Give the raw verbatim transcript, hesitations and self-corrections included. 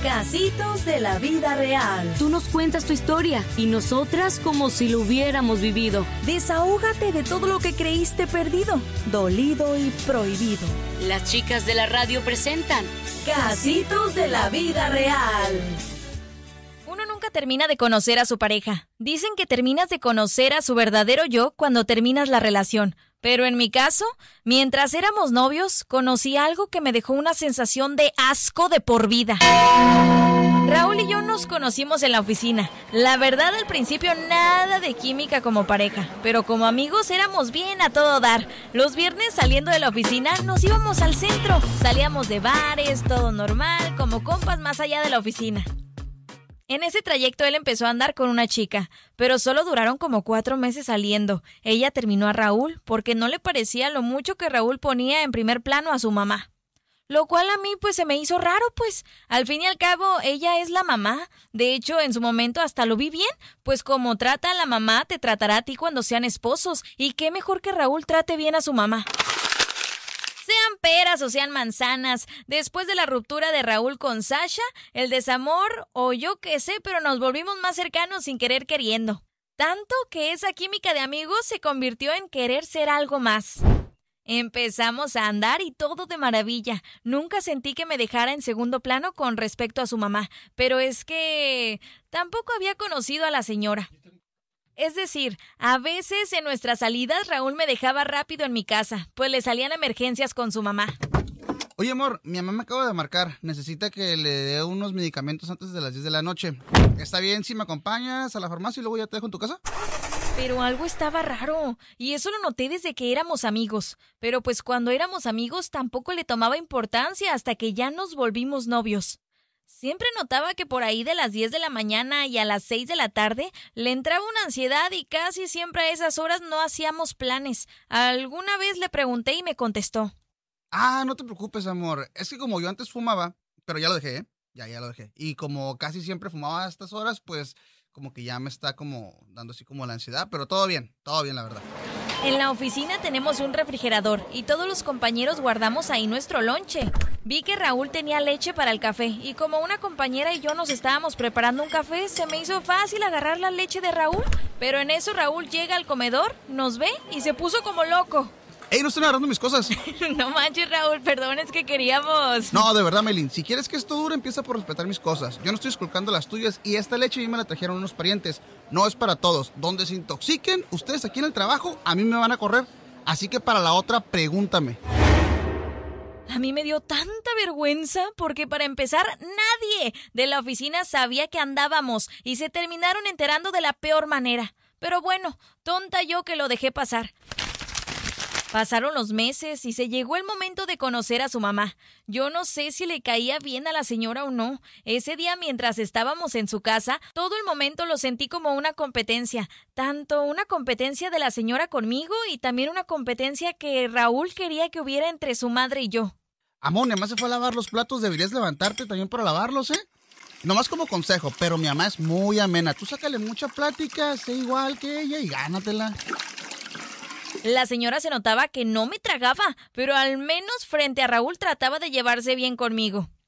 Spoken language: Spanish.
Casitos de la vida real. Tú nos cuentas tu historia y nosotras como si lo hubiéramos vivido. Desahógate de todo lo que creíste perdido, dolido y prohibido. Las chicas de la radio presentan Casitos de la vida real. Uno nunca termina de conocer a su pareja. Dicen que terminas de conocer a su verdadero yo cuando terminas la relación. Pero en mi caso, mientras éramos novios, conocí algo que me dejó una sensación de asco de por vida. Raúl y yo nos conocimos en la oficina. La verdad, al principio nada de química como pareja, pero como amigos éramos bien a todo dar. Los viernes saliendo de la oficina nos íbamos al centro. Salíamos de bares, todo normal, como compas más allá de la oficina. En ese trayecto él empezó a andar con una chica, pero solo duraron como cuatro meses saliendo. Ella terminó a Raúl porque no le parecía lo mucho que Raúl ponía en primer plano a su mamá. Lo cual a mí pues se me hizo raro, pues al fin y al cabo ella es la mamá. De hecho, en su momento hasta lo vi bien, pues como trata a la mamá, te tratará a ti cuando sean esposos. Y qué mejor que Raúl trate bien a su mamá. Sean peras o sean manzanas, después de la ruptura de Raúl con Sasha, el desamor o yo qué sé, pero nos volvimos más cercanos sin querer queriendo. Tanto que esa química de amigos se convirtió en querer ser algo más. Empezamos a andar y todo de maravilla. Nunca sentí que me dejara en segundo plano con respecto a su mamá, pero es que tampoco había conocido a la señora. Es decir, a veces en nuestras salidas Raúl me dejaba rápido en mi casa, pues le salían emergencias con su mamá. Oye, amor, mi mamá me acaba de marcar. Necesita que le dé unos medicamentos antes de las diez de la noche. ¿Está bien si me acompañas a la farmacia y luego ya te dejo en tu casa? Pero algo estaba raro, y eso lo noté desde que éramos amigos. Pero pues cuando éramos amigos tampoco le tomaba importancia hasta que ya nos volvimos novios. Siempre notaba que por ahí de las diez de la mañana y a las seis de la tarde le entraba una ansiedad y casi siempre a esas horas no hacíamos planes. Alguna vez le pregunté y me contestó. Ah, no te preocupes, amor. Es que como yo antes fumaba, pero ya lo dejé, ¿eh? Ya, ya lo dejé. Y como casi siempre fumaba a estas horas, pues como que ya me está como dando así como la ansiedad, pero todo bien, todo bien, la verdad. En la oficina tenemos un refrigerador y todos los compañeros guardamos ahí nuestro lonche. Vi que Raúl tenía leche para el café y como una compañera y yo nos estábamos preparando un café, se me hizo fácil agarrar la leche de Raúl. Pero en eso Raúl llega al comedor, nos ve y se puso como loco. ¡Ey, no están agarrando mis cosas! No manches, Raúl, perdón, es que queríamos... No, de verdad, Melin, si quieres que esto dure, empieza por respetar mis cosas. Yo no estoy esculcando las tuyas y esta leche a mí me la trajeron unos parientes. No es para todos. Donde se intoxiquen, ustedes aquí en el trabajo, a mí me van a correr. Así que para la otra, pregúntame. A mí me dio tanta vergüenza porque para empezar nadie de la oficina sabía que andábamos y se terminaron enterando de la peor manera. Pero bueno, tonta yo que lo dejé pasar. Pasaron los meses y se llegó el momento de conocer a su mamá. Yo no sé si le caía bien a la señora o no. Ese día, mientras estábamos en su casa, todo el momento lo sentí como una competencia. Tanto una competencia de la señora conmigo y también una competencia que Raúl quería que hubiera entre su madre y yo. Amor, nada más se fue a lavar los platos. Deberías levantarte también para lavarlos, ¿eh? Nomás como consejo, pero mi mamá es muy amena. Tú sácale mucha plática, sé igual que ella y gánatela. La señora se notaba que no me tragaba, pero al menos frente a Raúl trataba de llevarse bien conmigo.